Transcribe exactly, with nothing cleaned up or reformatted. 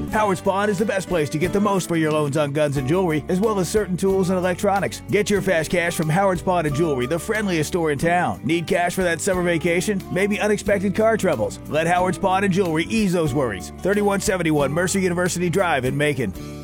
Howard's Pawn is the best place to get the most for your loans on guns and jewelry, as well as certain tools and electronics. Get your fast cash from Howard's Pawn and Jewelry, the friendliest store in town. Need cash for that summer vacation? Maybe unexpected car troubles? Let Howard's Pawn and Jewelry ease those worries. thirty-one seventy-one Mercer University Drive in Macon.